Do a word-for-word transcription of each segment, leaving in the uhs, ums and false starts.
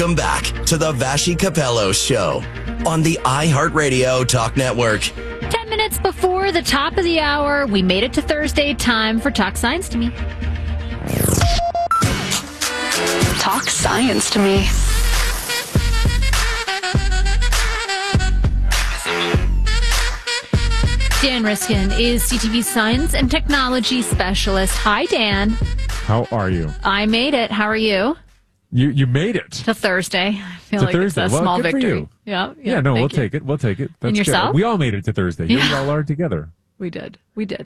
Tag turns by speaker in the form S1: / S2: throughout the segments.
S1: Welcome back to the Vashi Capello Show on the iHeartRadio Talk Network.
S2: Ten minutes before the top of the hour, we made it to Thursday. Time for Talk Science to Me.
S3: Talk science to me.
S2: Dan Riskin is C T V science and technology specialist. Hi, Dan.
S4: How are you?
S2: I made it. How are you?
S4: You you made it
S2: to Thursday. I feel
S4: to
S2: like
S4: Thursday.
S2: it's a
S4: well,
S2: small
S4: good
S2: victory.
S4: For you.
S2: Yeah, yeah.
S4: Yeah. No, we'll
S2: you.
S4: take it. We'll take it. That's
S2: and yourself?
S4: Good. We all made it to Thursday. Here
S2: yeah.
S4: we all are together.
S2: We did. We did.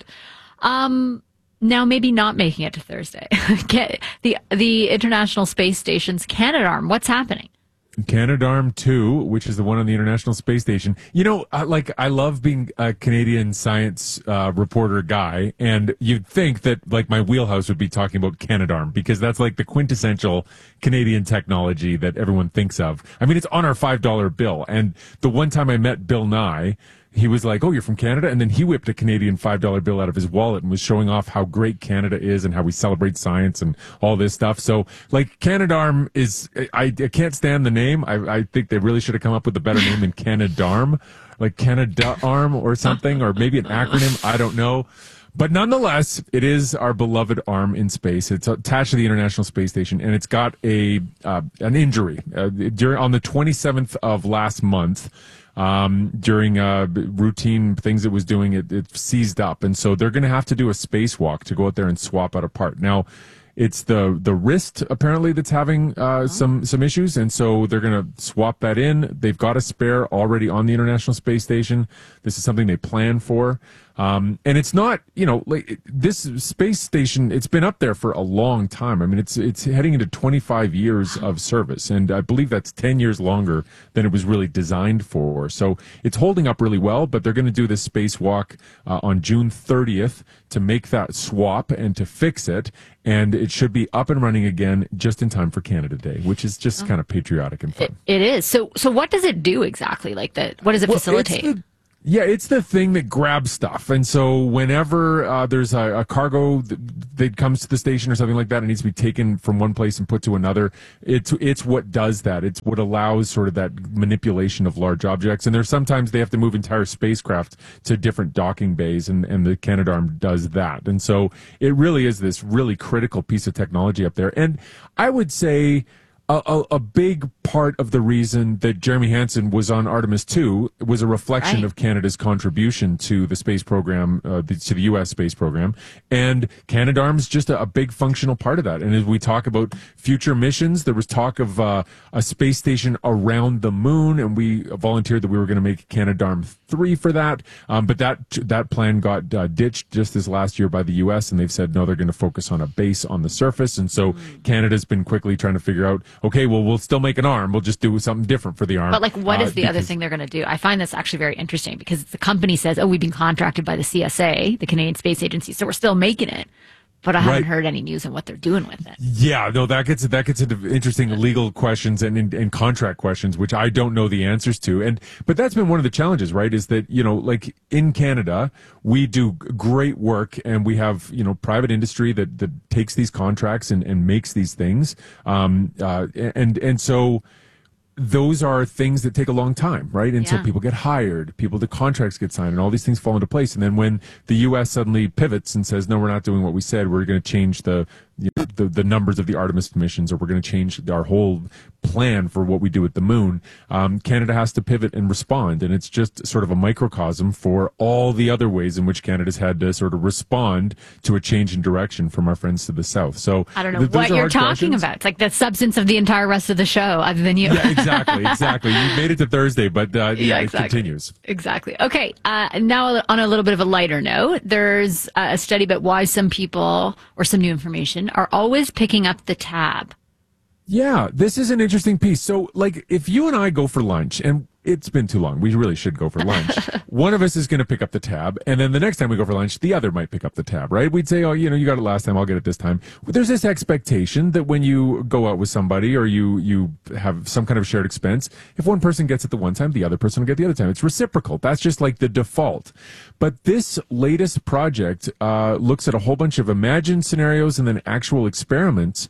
S2: Um. Now, maybe not making it to Thursday. Get the the International Space Station's Canadarm. What's happening?
S4: Canadarm two, which is the one on the International Space Station. You know, I, like I love being a Canadian science uh, reporter guy, and you'd think that like my wheelhouse would be talking about Canadarm because that's like the quintessential Canadian technology that everyone thinks of. I mean, it's on our five dollar bill, and the one time I met Bill Nye, he was like, "Oh, you're from Canada?" And then he whipped a Canadian five dollar bill out of his wallet and was showing off how great Canada is and how we celebrate science and all this stuff. So, like, Canadarm is, I, I can't stand the name. I, I think they really should have come up with a better name than Canadarm, like Canadarm or something, or maybe an acronym. I don't know. But nonetheless, it is our beloved arm in space. It's attached to the International Space Station, and it's got a uh, an injury. Uh, during on the twenty-seventh of last month, um, during uh, routine things it was doing, it, it seized up, and so they're going to have to do a spacewalk to go out there and swap out a part. Now, it's the the wrist apparently that's having uh, oh. some some issues, and so they're going to swap that in. They've got a spare already on the International Space Station. This is something they plan for. Um, and it's not, you know, like this space station, it's been up there for a long time. I mean, it's, it's heading into twenty-five years of service. And I believe that's ten years longer than it was really designed for. So it's holding up really well, but they're going to do this spacewalk, uh, on June thirtieth to make that swap and to fix it. And it should be up and running again just in time for Canada Day, which is just oh. kind of patriotic and fun.
S2: It, it is. So, so what does it do exactly? Like that, what does it
S4: well,
S2: facilitate?
S4: Yeah, it's the thing that grabs stuff. And so whenever uh, there's a, a cargo that, that comes to the station or something like that, it needs to be taken from one place and put to another. It's it's what does that. It's what allows sort of that manipulation of large objects. And there's sometimes they have to move entire spacecraft to different docking bays, and, and the Canadarm does that. And so it really is this really critical piece of technology up there. And I would say A, a, a big part of the reason that Jeremy Hansen was on Artemis two was a reflection
S2: right.
S4: of Canada's contribution to the space program, uh, the, to the U S space program. And Canadarm's just a, a big functional part of that. And as we talk about future missions, there was talk of uh, a space station around the moon, and we volunteered that we were going to make Canadarm three for that. Um, but that that plan got uh, ditched just this last year by the U S, and they've said, no, they're going to focus on a base on the surface. And so mm. Canada's been quickly trying to figure out, okay, well, we'll still make an arm. We'll just do something different for the arm.
S2: But, like, what is
S4: uh,
S2: the
S4: because,
S2: other thing they're going to do? I find this actually very interesting because the company says, oh, we've been contracted by the C S A, the Canadian Space Agency, so we're still making it. But I haven't
S4: right.
S2: heard any news on what they're doing with it.
S4: Yeah, no, that gets that gets into interesting legal questions and, and and contract questions, which I don't know the answers to. And but that's been one of the challenges, right? Is that, you know, like in Canada, we do great work, and we have, you know, private industry that that takes these contracts and and makes these things. Um, uh, and and so. Those are things that take a long time, right? Until
S2: yeah.
S4: people get hired, people, the contracts get signed, and all these things fall into place. And then when the U S suddenly pivots and says, no, we're not doing what we said, we're going to change the, you know, the the numbers of the Artemis missions, or we're going to change our whole plan for what we do at the moon, um, Canada has to pivot and respond. And it's just sort of a microcosm for all the other ways in which Canada's had to sort of respond to a change in direction from our friends to the south. So
S2: I don't know
S4: th-
S2: what you're talking
S4: questions.
S2: about. It's like the substance of the entire rest of the show, other than you.
S4: Yeah, exactly, exactly. You made it to Thursday, but uh, yeah,
S2: yeah,
S4: it
S2: exactly.
S4: continues.
S2: Exactly. Okay. Uh, now, on a little bit of a lighter note, there's uh, a study about why some people, or some new information, are always picking up the tab.
S4: Yeah, this is an interesting piece. So, like, if you and I go for lunch, and it's been too long, we really should go for lunch. One of us is going to pick up the tab, and then the next time we go for lunch, the other might pick up the tab, right? We'd say, oh, you know, you got it last time, I'll get it this time. But there's this expectation that when you go out with somebody, or you you have some kind of shared expense, if one person gets it the one time, the other person will get the other time. It's reciprocal. That's just like the default. But this latest project uh, looks at a whole bunch of imagined scenarios and then actual experiments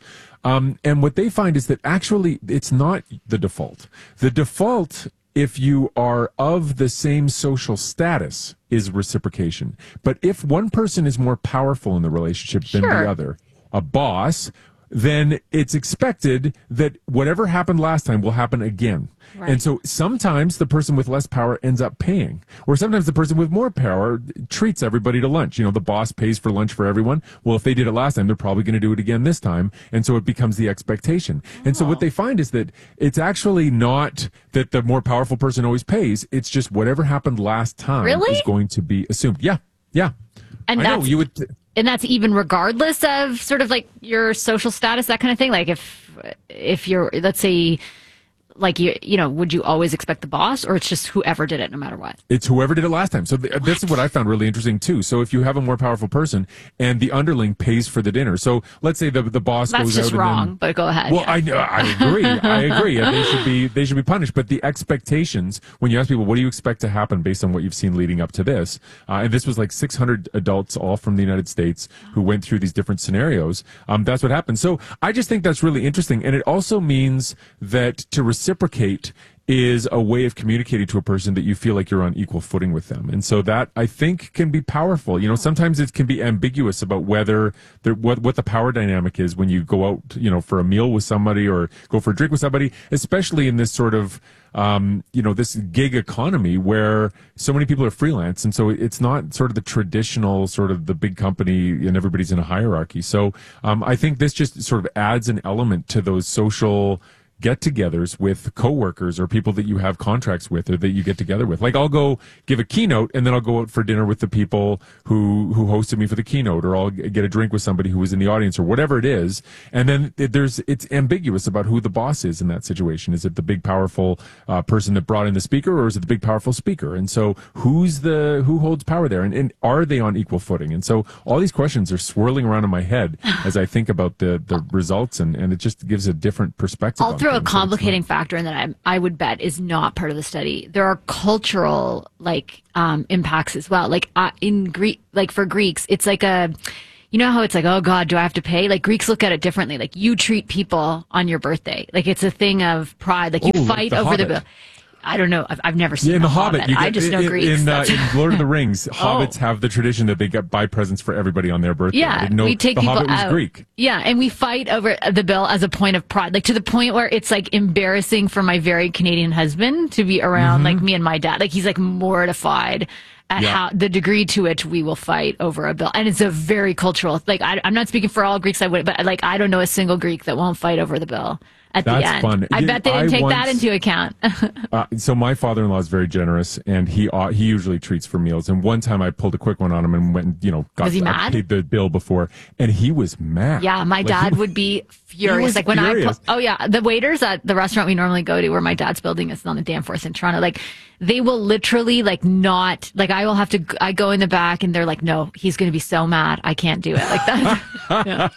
S4: Um, and what they find is that actually it's not the default. The default, if you are of the same social status, is reciprocation. But if one person is more powerful in the relationship than
S2: Sure.
S4: the other, a boss, then it's expected that whatever happened last time will happen again.
S2: Right.
S4: And so sometimes the person with less power ends up paying, or sometimes the person with more power treats everybody to lunch. You know, the boss pays for lunch for everyone. Well, if they did it last time, they're probably going to do it again this time. And so it becomes the expectation. And so what they find is that it's actually not that the more powerful person always pays. It's just whatever happened last time
S2: Really?
S4: is going to be assumed. Yeah. Yeah.
S2: And
S4: I know
S2: that's-
S4: you would.
S2: And that's even regardless of sort of like your social status, that kind of thing. Like if if you're, let's say, like you you know, would you always expect the boss, or it's just whoever did it, no matter what?
S4: It's whoever did it last time. So th- this is what I found really interesting too. So if you have a more powerful person and the underling pays for the dinner, so let's say the the boss
S2: That's
S4: goes
S2: just
S4: out
S2: wrong.
S4: and then,
S2: But go ahead.
S4: well,
S2: yeah.
S4: I know, I agree, I agree. And they should be they should be punished. But the expectations, when you ask people, what do you expect to happen based on what you've seen leading up to this? Uh, and this was like six hundred adults, all from the United States, who went through these different scenarios. Um, that's what happened. So I just think that's really interesting, and it also means that to reciprocate is a way of communicating to a person that you feel like you're on equal footing with them. And so that, I think, can be powerful. You know, sometimes it can be ambiguous about whether there, what, what the power dynamic is when you go out, you know, for a meal with somebody or go for a drink with somebody, especially in this sort of, um, you know, this gig economy where so many people are freelance. And so it's not sort of the traditional sort of the big company and everybody's in a hierarchy. So um, I think this just sort of adds an element to those social get-togethers with coworkers or people that you have contracts with or that you get together with. Like I'll go give a keynote and then I'll go out for dinner with the people who who hosted me for the keynote, or I'll get a drink with somebody who was in the audience or whatever it is. And then there's it's ambiguous about who the boss is in that situation. Is it the big powerful uh, person that brought in the speaker, or is it the big powerful speaker? And so who's the who holds power there, and, and are they on equal footing? And so all these questions are swirling around in my head as I think about the the results, and and it just gives a different perspective.
S2: I'll
S4: on
S2: throw a
S4: things.
S2: complicating factor in that I, I would bet is not part of the study. There are cultural like um, impacts as well. Like uh, in Greek, like for Greeks, it's like a, you know how it's like, oh God, do I have to pay? Like Greeks look at it differently. Like you treat people on your birthday. Like it's a thing of pride. Like you
S4: Oh, like
S2: fight
S4: The
S2: over
S4: Hobbit.
S2: the bill. I don't know. I've, I've never seen
S4: Yeah, in
S2: The
S4: The Hobbit,
S2: Hobbit.
S4: you get,
S2: I just know
S4: in,
S2: Greeks.
S4: In, uh,
S2: That's-
S4: in Lord of the Rings,
S2: Oh.
S4: hobbits have the tradition that they get buy presents for everybody on their birthday. I
S2: Yeah,
S4: didn't know
S2: we take
S4: the
S2: people
S4: Hobbit was
S2: out.
S4: Greek.
S2: Yeah, and we fight over the bill as a point of pride, like to the point where it's like embarrassing for my very Canadian husband to be around like me and my dad. Like he's like mortified at
S4: Yeah.
S2: how the degree to which we will fight over a bill, and it's a very cultural. Like I, I'm not speaking for all Greeks, I would, but like I don't know a single Greek that won't fight over the bill at
S4: That's
S2: the end.
S4: fun.
S2: I
S4: You-
S2: bet they didn't
S4: I
S2: take that
S4: once-
S2: into account.
S4: Uh, so my father-in-law is very generous, and he uh, he usually treats for meals. And one time I pulled a quick one on him and went, and, you know, got
S2: Was he
S4: I
S2: mad?
S4: paid the bill before, and he was mad.
S2: Yeah, my
S4: Like,
S2: dad
S4: he-
S2: would be furious.
S4: was
S2: Like when
S4: furious.
S2: I, pu- oh yeah, the waiters at the restaurant we normally go to, where my dad's building is on the Danforth in Toronto, like they will literally like not, like I will have to, I go in the back and they're like, no, he's going to be so mad. I can't do it like that.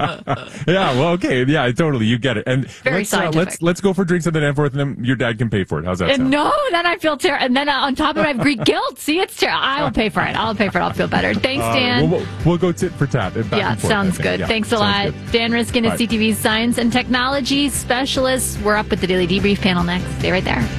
S4: Yeah, well, okay, yeah, totally, you get it. And
S2: Very
S4: let's, uh,
S2: scientific.
S4: let's let's go for drinks at the Danforth, and then your dad can pay for it. How's that
S2: And
S4: sound?
S2: no, then I feel terrible. And then uh, on top of it, I have Greek guilt. See, it's terrible. I'll pay for it. I'll pay for it. I'll feel better. Thanks,
S4: Uh,
S2: Dan.
S4: we'll, we'll go tit for tat. and back
S2: Yeah,
S4: and forth, I
S2: sounds
S4: think.
S2: good.
S4: Yeah,
S2: Thanks a
S4: sounds
S2: lot.
S4: good.
S2: Dan Riskin is
S4: Bye.
S2: C T V's Science and Technology Specialist. We're up with the Daily Debrief panel next. Stay right there.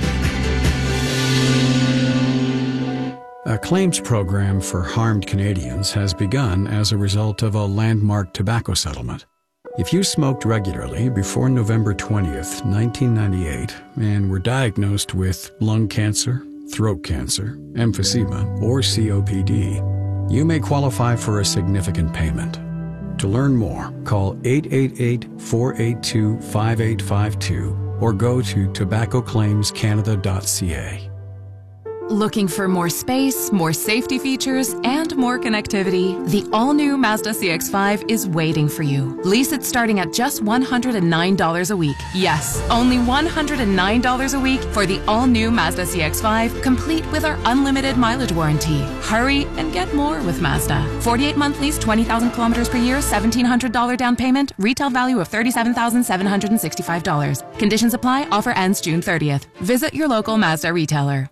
S5: A claims program for harmed Canadians has begun as a result of a landmark tobacco settlement. If you smoked regularly before November twentieth, nineteen ninety-eight, and were diagnosed with lung cancer, throat cancer, emphysema, or C O P D, you may qualify for a significant payment. To learn more, call eight eight eight, four eight two, five eight five two or go to tobacco claims canada dot c a.
S6: Looking for more space, more safety features, and more connectivity? The all-new Mazda C X five is waiting for you. Lease it starting at just one hundred nine dollars a week. Yes, only one hundred nine dollars a week for the all-new Mazda C X five, complete with our unlimited mileage warranty. Hurry and get more with Mazda. forty-eight month lease, twenty thousand kilometers per year, seventeen hundred dollars down payment, retail value of thirty-seven thousand seven hundred sixty-five dollars. Conditions apply. Offer ends June thirtieth. Visit your local Mazda retailer.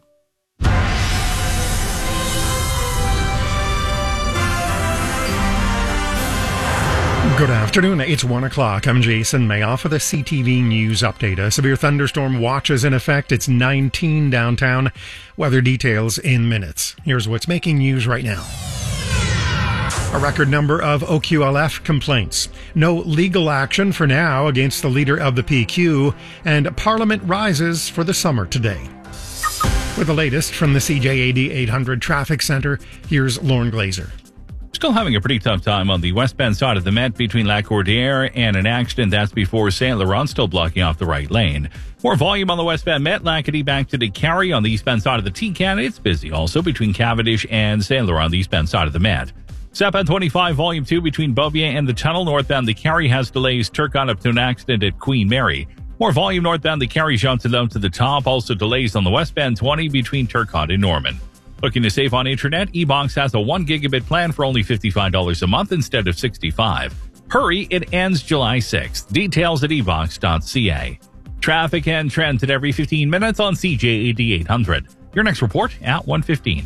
S7: Good afternoon. It's one o'clock. I'm Jason Mayoff with a C T V News update. A severe thunderstorm watch is in effect. It's nineteen downtown. Weather details in minutes. Here's what's making news right now. A record number of O Q L F complaints. No legal action for now against the leader of the P Q. And Parliament rises for the summer today. With the latest from the C J A D eight hundred Traffic Center, here's Lauren Glazer.
S8: Still having a pretty tough time on the westbound side of the Met between La Cordière and an accident that's before Saint Laurent, still blocking off the right lane. More volume on the westbound Met, Lackady back to DeCarry on the eastbound side of the T-Can. It's busy also between Cavendish and Saint Laurent on the eastbound side of the Met. Southbound twenty-five, volume two between Beaubien and the tunnel. Northbound DeCarry has delays. Turcotte up to an accident at Queen Mary. More volume northbound DeCarry, Jean-Talon to the top. Also delays on the westbound twenty between Turcotte and Norman. Looking to save on internet, eBox has a one gigabit plan for only fifty-five dollars a month instead of sixty-five dollars. Hurry, it ends July sixth. Details at e box dot c a. Traffic and trends at every fifteen minutes on C J A D eight hundred. Your next report at one fifteen.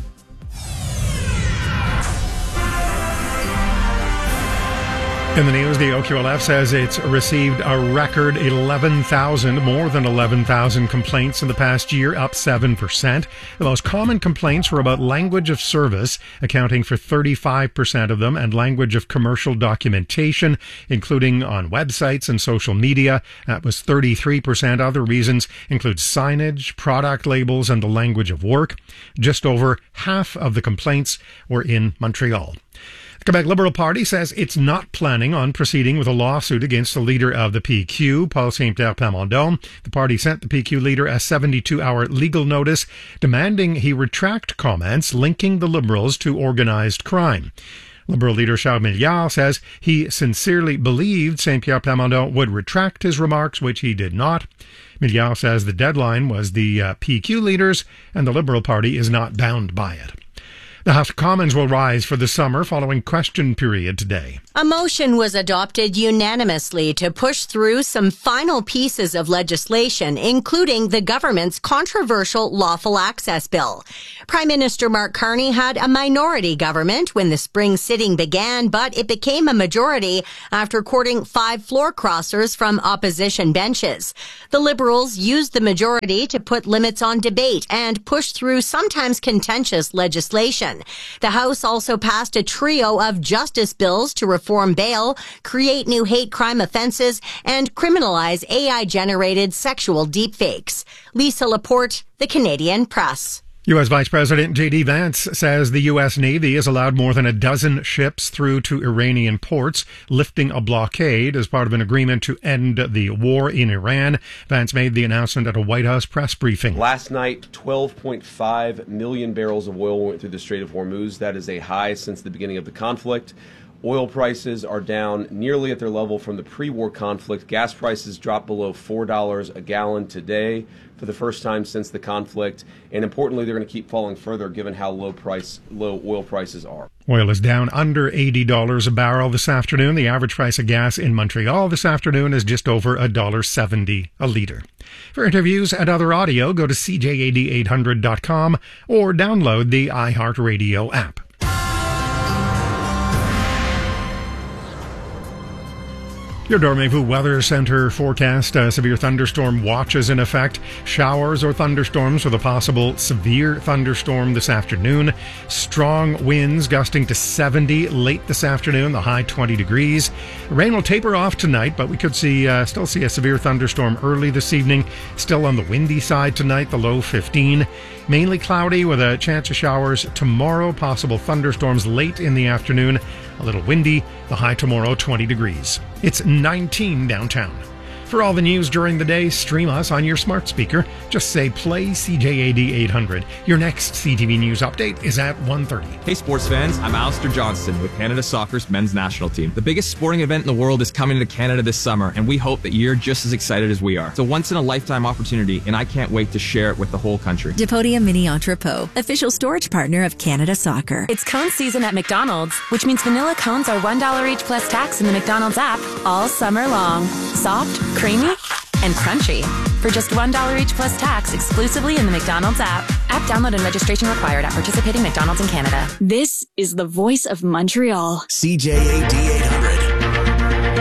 S7: In the news, the O Q L F says it's received a record eleven thousand, more than eleven thousand complaints in the past year, up seven percent. The most common complaints were about language of service, accounting for thirty-five percent of them, and language of commercial documentation, including on websites and social media. That was thirty-three percent. Other reasons include signage, product labels, and the language of work. Just over half of the complaints were in Montreal. The Quebec Liberal Party says it's not planning on proceeding with a lawsuit against the leader of the P Q, Paul Saint-Pierre Plamondon. The party sent the P Q leader a seventy-two hour legal notice demanding he retract comments linking the Liberals to organized crime. Liberal leader Charles Milliard says he sincerely believed Saint-Pierre Plamondon would retract his remarks, which he did not. Milliard says the deadline was the uh, P Q leaders, and the Liberal Party is not bound by it. The House of Commons will rise for the summer following question period today.
S9: A motion was adopted unanimously to push through some final pieces of legislation, including the government's controversial lawful access bill. Prime Minister Mark Carney had a minority government when the spring sitting began, but it became a majority after courting five floor crossers from opposition benches. The Liberals used the majority to put limits on debate and push through sometimes contentious legislation. The House also passed a trio of justice bills to reform bail, create new hate crime offenses, and criminalize A I-generated sexual deepfakes. Lisa Laporte, The Canadian Press.
S7: U S Vice President J D Vance says the U S Navy has allowed more than a dozen ships through to Iranian ports, lifting a blockade as part of an agreement to end the war in Iran. Vance made the announcement at a White House press briefing.
S10: Last night, twelve point five million barrels of oil went through the Strait of Hormuz. That is a high since the beginning of the conflict. Oil prices are down nearly at their level from the pre-war conflict. Gas prices dropped below four dollars a gallon today for the first time since the conflict. And importantly, they're going to keep falling further given how low price, low oil prices are.
S7: Oil is down under eighty dollars a barrel this afternoon. The average price of gas in Montreal this afternoon is just over one dollar seventy a litre. For interviews and other audio, go to c j a d eight hundred dot com or download the iHeartRadio app. Your Dormez-vous Weather Center forecast, a severe thunderstorm watch is in effect. Showers or thunderstorms with a possible severe thunderstorm this afternoon. Strong winds gusting to seventy late this afternoon, the high twenty degrees. Rain will taper off tonight, but we could see uh, still see a severe thunderstorm early this evening. Still on the windy side tonight, the low fifteen. Mainly cloudy with a chance of showers tomorrow. Possible thunderstorms late in the afternoon. A little windy. The high tomorrow, twenty degrees. It's nineteen downtown. For all the news during the day, stream us on your smart speaker. Just say play C J A D eight hundred. Your next C T V News update is at one thirty.
S11: Hey sports fans, I'm Alistair Johnston with Canada Soccer's men's national team. The biggest sporting event in the world is coming to Canada this summer, and we hope that you're just as excited as we are. It's a once-in-a-lifetime opportunity, and I can't wait to share it with the whole country.
S12: Depodia Mini Entrepot, official storage partner of Canada Soccer.
S13: It's cone season at McDonald's, which means vanilla cones are one dollar each plus tax in the McDonald's app all summer long. Soft, creamy, and crunchy. For just one dollar each plus tax exclusively in the McDonald's app. App download and registration required at participating McDonald's in Canada.
S14: This is the voice of Montreal.
S1: C J A D eight hundred.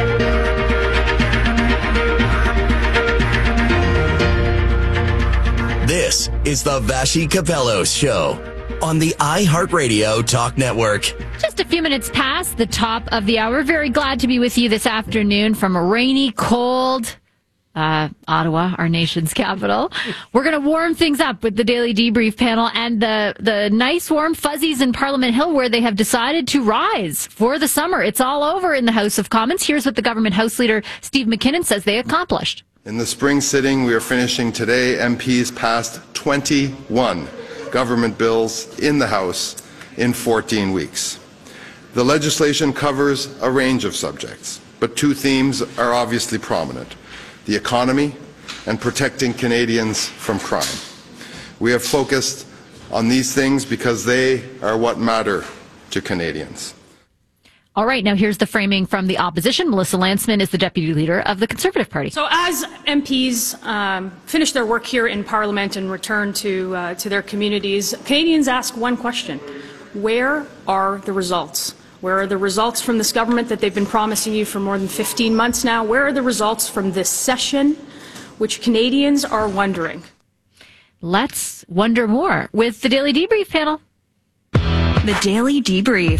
S1: This is the Vashi Capello Show on the iHeartRadio Talk Network.
S2: Just a few minutes past the top of the hour. Very glad to be with you this afternoon from a rainy, cold uh, Ottawa, our nation's capital. We're going to warm things up with the Daily Debrief panel and the, the nice warm fuzzies in Parliament Hill where they have decided to rise for the summer. It's all over in the House of Commons. Here's what the government House Leader Steve McKinnon says they accomplished.
S14: In the spring sitting we are finishing today, M Ps passed twenty-one government bills in the House in fourteen weeks. The legislation covers a range of subjects, but two themes are obviously prominent: the economy and protecting Canadians from crime. We have focused on these things because they are what matter to Canadians.
S2: All right, now here's the framing from the opposition. Melissa Lantsman is the Deputy Leader of the Conservative Party.
S15: So as M Ps um, finish their work here in Parliament and return to, uh, to their communities, Canadians ask one question: where are the results? Where are the results from this government that they've been promising you for more than fifteen months now? Where are the results from this session, which Canadians are wondering?
S2: Let's wonder more with the Daily Debrief panel.
S12: The Daily Debrief.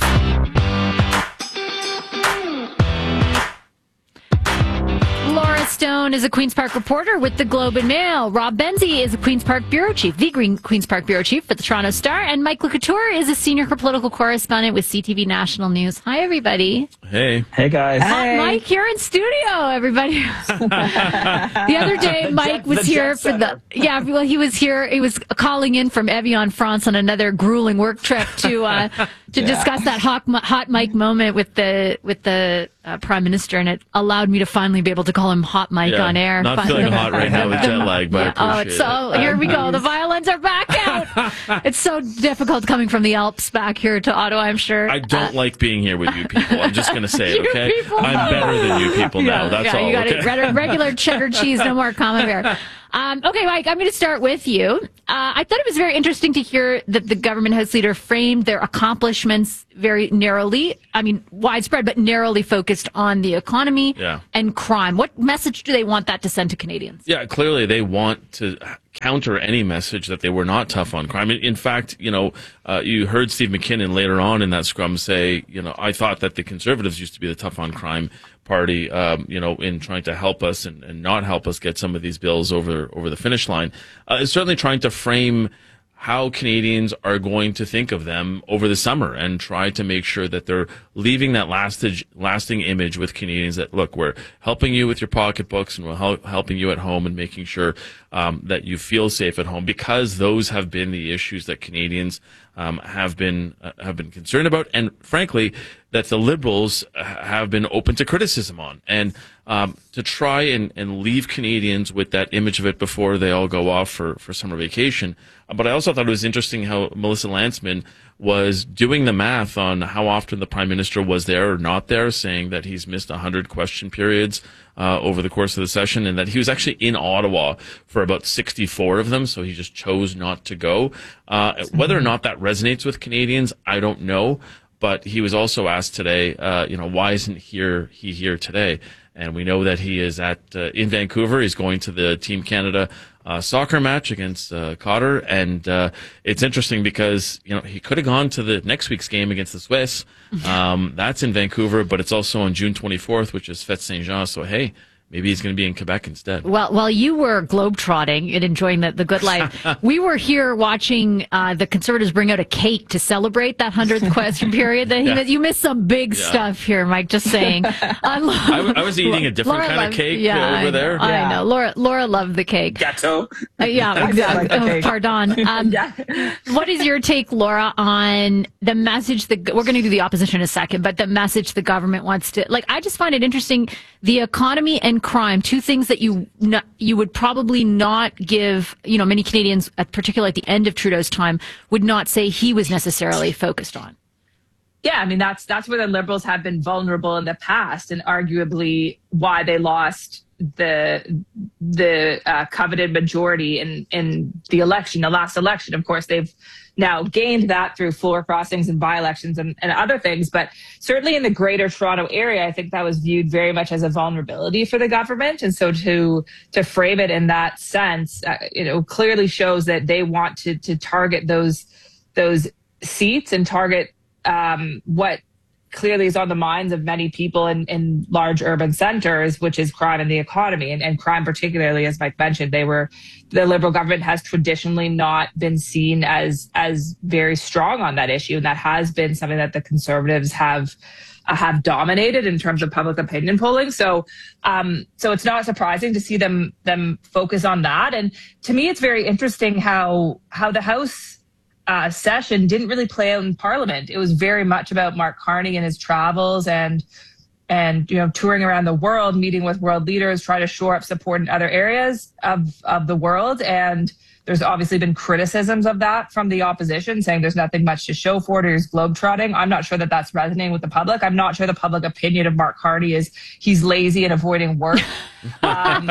S2: Laura Stone is a Queen's Park reporter with the Globe and Mail. Rob Benzie is a Queen's Park bureau chief, the Green Queen's Park bureau chief for the Toronto Star. And Mike Lacouture is a senior political correspondent with C T V National News. Hi, everybody.
S16: Hey. Hey, guys.
S2: Hey. Uh, Mike here in studio, everybody. The other day, Mike was here for the, yeah, well, he was here. He was calling in from Evian, France on another grueling work trip to, uh, to yeah. discuss that hot, hot Mike moment with the, with the, Uh, Prime Minister, and it allowed me to finally be able to call him Hot Mike
S16: yeah,
S2: on air.
S16: Not
S2: finally.
S16: feeling hot right now with jet lag, but
S2: yeah.
S16: I
S2: Oh, it's so, it. here we go. The violins are back out. It's so difficult coming from the Alps back here to Ottawa, I'm sure.
S16: I don't uh, like being here with you people. I'm just going to say it, okay?
S2: People.
S16: I'm better than you people
S2: yeah,
S16: now. That's
S2: yeah,
S16: all.
S2: You got
S16: okay?
S2: it. Regular cheddar cheese, no more camembert. Um, okay, Mike, I'm going to start with you. Uh, I thought it was very interesting to hear that the government House Leader framed their accomplishments very narrowly. I mean, widespread, but narrowly focused on the economy
S16: yeah.
S2: and crime. What message do they want that to send to Canadians?
S16: Yeah, clearly they want to counter any message that they were not tough on crime. In fact, you know, uh, you heard Steve McKinnon later on in that scrum say, you know, I thought that the Conservatives used to be the tough on crime party, um, you know, in trying to help us and, and not help us get some of these bills over over the finish line. Uh, is certainly trying to frame how Canadians are going to think of them over the summer and try to make sure that they're leaving that lastage, lasting image with Canadians that, look, we're helping you with your pocketbooks and we're hel- helping you at home and making sure um, that you feel safe at home, because those have been the issues that Canadians um, have been uh, have been concerned about, and frankly, that the Liberals have been open to criticism on. And um, to try and, and leave Canadians with that image of it before they all go off for, for summer vacation. But I also thought it was interesting how Melissa Lantsman was doing the math on how often the Prime Minister was there or not there, saying that he's missed one hundred question periods uh, over the course of the session, and that he was actually in Ottawa for about sixty-four of them, so he just chose not to go. Uh, whether or not that resonates with Canadians, I don't know. But he was also asked today, uh, you know, why isn't here he here today? And we know that he is at uh, in Vancouver. He's going to the Team Canada uh, soccer match against uh, Cotter, and uh, it's interesting because you know he could have gone to the next week's game against the Swiss. Um, that's in Vancouver, but it's also on June twenty-fourth, which is Fête Saint-Jean. So hey, maybe he's going to be in Quebec instead.
S2: Well, while you were globetrotting and enjoying the, the good life, we were here watching uh, the Conservatives bring out a cake to celebrate that hundredth question period. That he
S16: yeah.
S2: missed. You missed some big yeah. stuff here, Mike. Just saying. I, love,
S16: I, w- I was eating a different
S2: Laura
S16: kind
S2: loved,
S16: of cake
S2: yeah,
S16: over
S2: I
S16: there.
S2: I
S16: yeah.
S2: know. Laura, Laura loved the cake.
S17: Gâteau.
S2: Uh, yeah, exactly. Oh, pardon. Um,
S17: yeah.
S2: What is your take, Laura, on the message that we're going to do the opposition in a second, but the message the government wants to, like, I just find it interesting. The economy and crime, two things that you not, you would probably not give, you know, many Canadians, particularly at the end of Trudeau's time, would not say he was necessarily focused on.
S17: Yeah, I mean, that's that's where the Liberals have been vulnerable in the past, and arguably why they lost the the uh, coveted majority in in the election, the last election. Of course, they've now gained that through floor crossings and by-elections and, and other things. But certainly in the greater Toronto area, I think that was viewed very much as a vulnerability for the government. And so to to frame it in that sense, uh, you know, clearly shows that they want to to target those those seats and target um, what clearly is on the minds of many people in, in large urban centers, which is crime and the economy. And, and crime particularly, as Mike mentioned, they were the Liberal government has traditionally not been seen as as very strong on that issue. And that has been something that the Conservatives have uh, have dominated in terms of public opinion polling. So um, so it's not surprising to see them them focus on that. And to me, it's very interesting how how the House Uh, session didn't really play out in Parliament. It was very much about Mark Carney and his travels and and you know touring around the world, meeting with world leaders, trying to shore up support in other areas of of the world. And there's obviously been criticisms of that from the opposition, saying there's nothing much to show for it, or he's globetrotting. I'm not sure that that's resonating with the public. I'm not sure the public opinion of Mark Carney is he's lazy and avoiding work. um,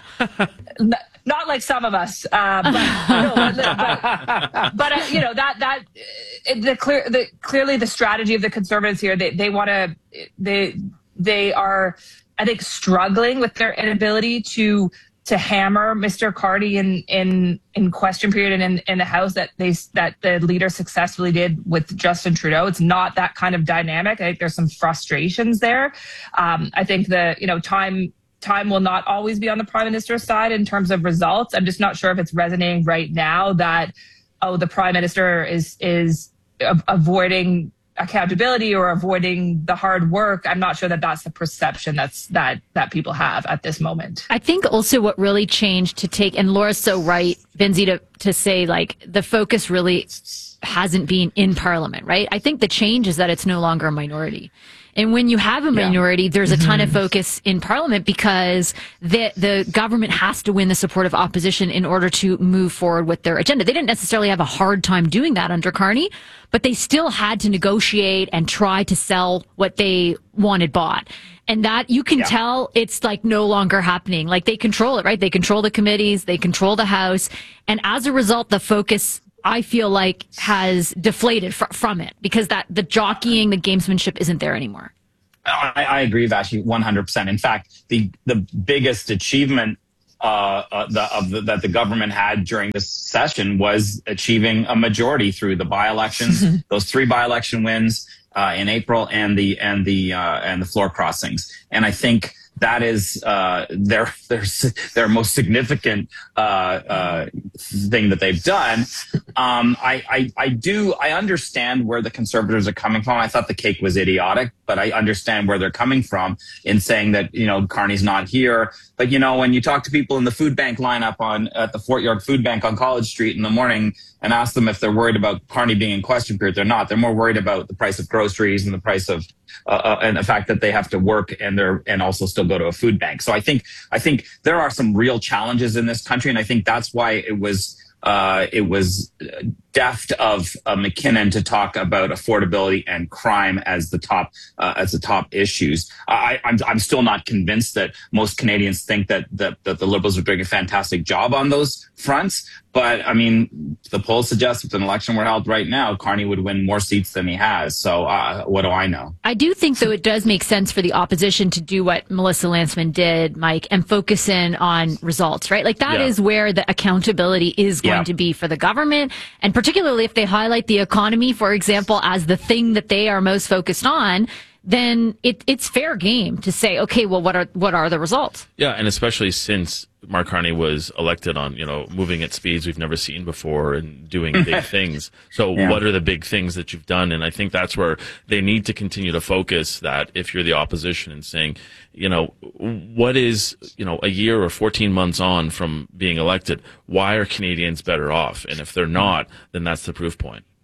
S17: Not like some of us, uh, but, no, but, but, but uh, you know that that the clear the clearly the strategy of the Conservatives here. They they want to they they are I think struggling with their inability to to hammer Mister Carney in in in question period and in, in the House that they that the leader successfully did with Justin Trudeau. It's not that kind of dynamic. I think there's some frustrations there. Um, I think the you know time. Time will not always be on the Prime Minister's side in terms of results. I'm just not sure if it's resonating right now that, oh, the Prime Minister is is a- avoiding accountability or avoiding the hard work. I'm not sure that that's the perception that's that that people have at this moment.
S2: I think also what really changed to take, and Laura's so right, Benzie, to, to say like the focus really hasn't been in Parliament, right? I think the change is that it's no longer a minority. And when you have a minority, yeah. there's a ton of focus in Parliament because the the government has to win the support of opposition in order to move forward with their agenda. They didn't necessarily have a hard time doing that under Carney, but they still had to negotiate and try to sell what they wanted bought. And that you can yeah. tell it's like no longer happening. Like they control it, right? They control the committees, they control the House. And as a result, the focus, I feel like, has deflated fr- from it because that the jockeying, the gamesmanship isn't there anymore.
S18: I, I agree, Vashi, one hundred percent. In fact, the the biggest achievement uh, uh, the, of the, that the government had during this session was achieving a majority through the by-elections, those three by-election wins uh, in April, and the and the uh, and the floor crossings. And I think that is uh, their their their most significant uh, uh, thing that they've done. Um, I, I I do I understand where the Conservatives are coming from. I thought the cake was idiotic, but I understand where they're coming from in saying that you know Carney's not here. But you know when you talk to people in the food bank lineup on at the Fort York Food Bank on College Street in the morning and ask them if they're worried about Carney being in question period, they're not. They're more worried about the price of groceries and the price of uh, uh, and the fact that they have to work and they're and also still go to a food bank. So I think I think there are some real challenges in this country, and I think that's why it was uh, it was deft of uh, McKinnon to talk about affordability and crime as the top uh, as the top issues. I, I'm I'm still not convinced that most Canadians think that that, that the Liberals are doing a fantastic job on those fronts. But I mean, the polls suggest if an election were held right now, Carney would win more seats than he has. So uh, what do I know?
S2: I do think, though, it does make sense for the opposition to do what Melissa Lantsman did, Mike, and focus in on results, right? Like that yeah. is where the accountability is going yeah. to be for the government. And particularly if they highlight the economy, for example, as the thing that they are most focused on, then it, it's fair game to say, okay, well, what are what are the results?
S16: Yeah, and especially since Mark Carney was elected on, you know, moving at speeds we've never seen before and doing big things. So yeah. what are the big things that you've done? And I think that's where they need to continue to focus that if you're the opposition and saying, you know, what is, you know, a year or fourteen months on from being elected, why are Canadians better off? And if they're not, then that's the proof point.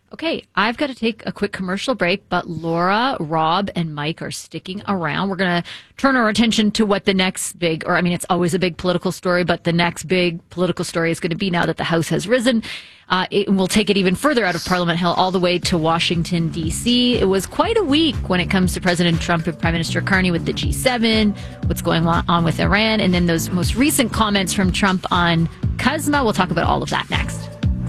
S2: Okay, I've got to take a quick commercial break, but Laura, Rob, and Mike are sticking around. We're going to turn our attention to what the next big, or I mean, it's always a big political story, but the next big political story is going to be now that the House has risen. Uh, it, we'll take it even further out of Parliament Hill, all the way to Washington, D C. It was quite a week when it comes to President Trump and Prime Minister Carney with the G seven, what's going on with Iran, and then those most recent comments from Trump on Kuzma. We'll talk about all of that next.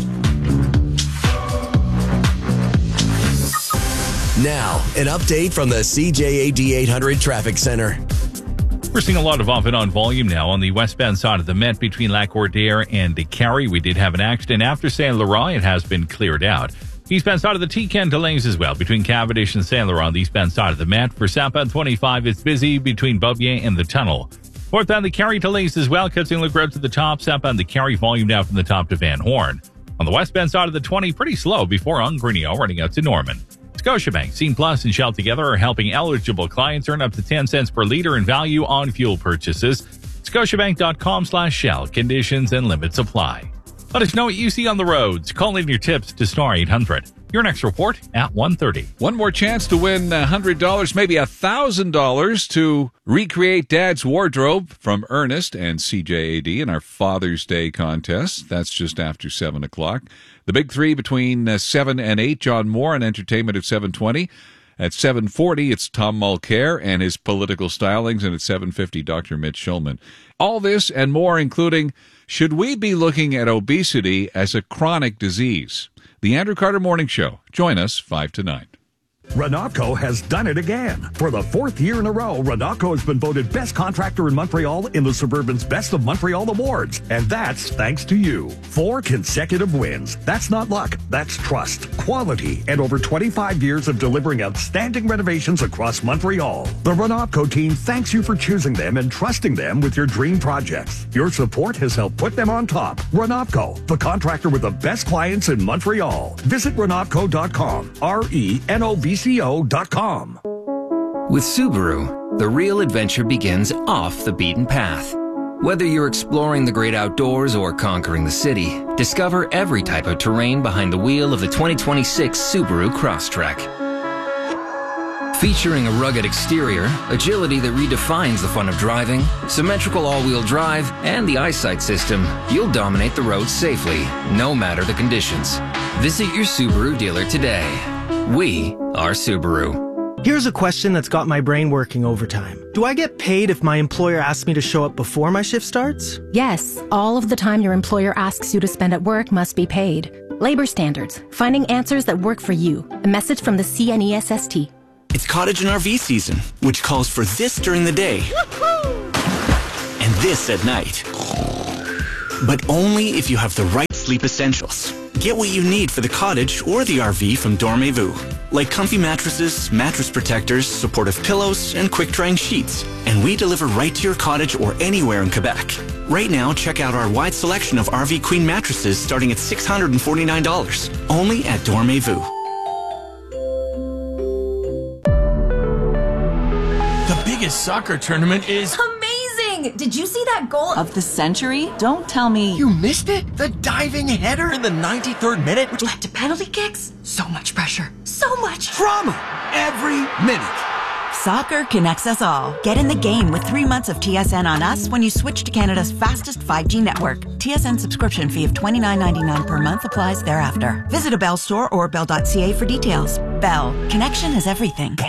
S1: Now, an update from the C J A D eight hundred Traffic Center.
S8: We're seeing a lot of off and on volume now on the westbound side of the Met between Lac-Cordaire and Carrie. We did have an accident after Saint Laurent. It has been cleared out. Eastbound side of the T C A N delays as well between Cavendish and Saint Laurent. The eastbound side of the Met. For southbound twenty-five, it's busy between Beaubien and the tunnel. Northbound the Carrie delays as well. Cutting Look Road to the top. Southbound the Carrie volume down from the top to Van Horn. On the westbound side of the twenty, pretty slow before on Greenio running out to Norman. Scotiabank, Scene Plus, and Shell together are helping eligible clients earn up to ten cents per liter in value on fuel purchases. Scotiabank.com slash Shell. Conditions and limits apply. Let us know what you see on the roads. Call in your tips to Star eight hundred. Your next report at one thirty.
S19: One more chance to win one hundred dollars, maybe one thousand dollars to recreate Dad's wardrobe from Ernest and C J A D in our Father's Day contest. That's just after seven o'clock. The big three between uh, seven and eight, John Moore on entertainment at seven twenty. At seven forty, it's Tom Mulcair and his political stylings, and at seven fifty, Doctor Mitch Schulman. All this and more, including, should we be looking at obesity as a chronic disease? The Andrew Carter Morning Show. Join us five to nine.
S20: Renatco has done it again. For the fourth year in a row, Renatco has been voted best contractor in Montreal in the Suburban's Best of Montreal Awards. And that's thanks to you. Four consecutive wins. That's not luck. That's trust, quality, and over twenty-five years of delivering outstanding renovations across Montreal. The Renatco team thanks you for choosing them and trusting them with your dream projects. Your support has helped put them on top. Renatco, the contractor with the best clients in Montreal. Visit renatco dot com. R E N O V C O dot com.
S21: With Subaru, the real adventure begins off the beaten path. Whether you're exploring the great outdoors or conquering the city, discover every type of terrain behind the wheel of the twenty twenty-six Subaru Crosstrek. Featuring a rugged exterior, agility that redefines the fun of driving, symmetrical all-wheel drive, and the eyesight system, you'll dominate the road safely, no matter the conditions. Visit your Subaru dealer today. We are Subaru.
S22: Here's a question that's got my brain working overtime. Do I get paid if my employer asks me to show up before my shift starts?
S23: Yes, all of the time your employer asks you to spend at work must be paid. Labor standards, finding answers that work for you. A message from the C N E S S T.
S24: It's cottage and R V season, which calls for this during the day and this at night. But only if you have the right sleep essentials. Get what you need for the cottage or the R V from Dormez-vous, like comfy mattresses, mattress protectors, supportive pillows, and quick-drying sheets. And we deliver right to your cottage or anywhere in Quebec. Right now, check out our wide selection of R V Queen mattresses starting at six hundred forty-nine dollars, only at Dormez-vous.
S25: The biggest soccer tournament is
S26: amazing! Did you see that goal of the century? Don't tell me
S25: you missed it? The diving header in the ninety-third minute,
S26: which led to penalty kicks? So much pressure. So much
S25: drama every minute.
S27: Soccer connects us all. Get in the game with three months of T S N on us when you switch to Canada's fastest five G network. T S N subscription fee of twenty-nine ninety-nine per month applies thereafter. Visit a Bell store or bell dot c a for details. Bell. Connection is everything.